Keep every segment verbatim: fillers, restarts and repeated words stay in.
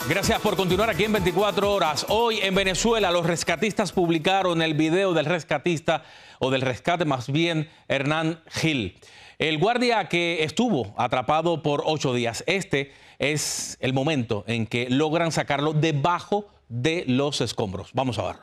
Gracias por continuar aquí en veinticuatro horas. Hoy en Venezuela los rescatistas publicaron el video del rescatista, o del rescate más bien, Hernán Gil. El guardia que estuvo atrapado por ocho días. Este es el momento en que logran sacarlo debajo de los escombros. Vamos a verlo.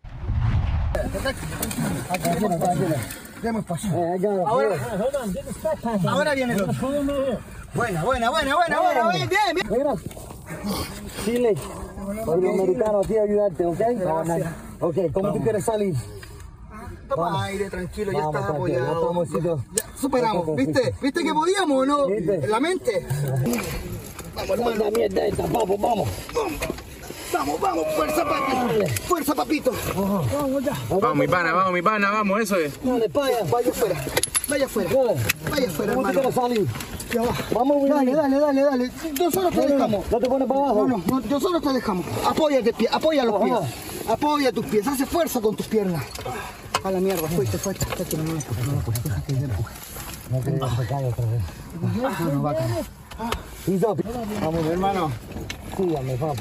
Ahora, ahora viene el otro. Buena, buena, buena, buena, buena, bien, bien, bien. Chile, soy americano aquí a ayudarte, ¿ok? Gracias. Ok, ¿cómo Vamos. tú quieres salir? Toma aire, tranquilo, ya Vamos, estás tranquilo, ya apoyado. estamos, Ya, ya superamos, Tranquilo. ¿viste? ¿Viste que podíamos o no? ¿Viste? En la mente. Vamos, hermano. La mierda esta, vamos, vamos. Vamos, vamos, fuerza, papi. Fuerza, papito. Vamos ya. Vamos, mi pana, vamos, mi pana, vamos, eso es. Dale, paya. Vaya afuera, vaya afuera, vaya afuera, ¿Cómo tú hermano. quieres salir? Ya va. Vamos, Willy. Dale, dale, dale, dale. Nosotros te dejamos. ¿No te pones para abajo? No, no, no, nosotros te dejamos. Apóyate, pie, apoya los pies. Ajá. Apoya tus pies, hace fuerza con tus piernas. A la mierda, fuiste, fuiste. Fuiste, no, no, no, no, deja que yo empuje. No te digas que cae otra vez. No, no, va a caer. Listo. Vamos, hermano. Síganme, vamos.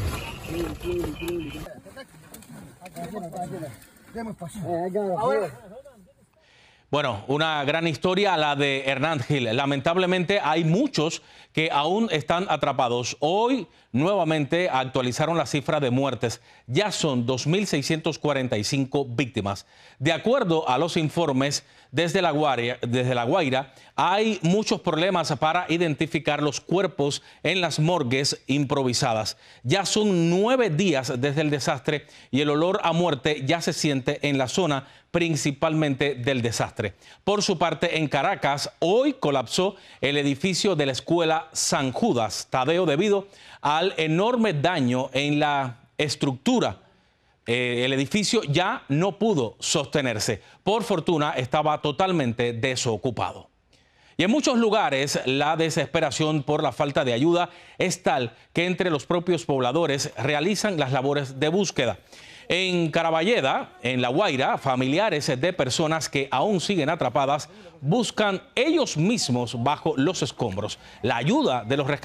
Demos paso. Eh, acá, Ahora. Bueno, una gran historia la de Hernán Gil. Lamentablemente hay muchos que aún están atrapados. Hoy nuevamente actualizaron la cifra de muertes. Ya son dos mil seiscientas cuarenta y cinco víctimas. De acuerdo a los informes desde La Guaira, desde La Guaira, hay muchos problemas para identificar los cuerpos en las morgues improvisadas. Ya son nueve días desde el desastre y el olor a muerte ya se siente en la zona principalmente del desastre. Por su parte, en Caracas, hoy colapsó el edificio de la escuela San Judas Tadeo debido al enorme daño en la estructura. Eh, el edificio ya no pudo sostenerse. Por fortuna, estaba totalmente desocupado. Y en muchos lugares la desesperación por la falta de ayuda es tal que entre los propios pobladores realizan las labores de búsqueda. En Caraballeda, en La Guaira, familiares de personas que aún siguen atrapadas buscan ellos mismos bajo los escombros la ayuda de los rescatistas.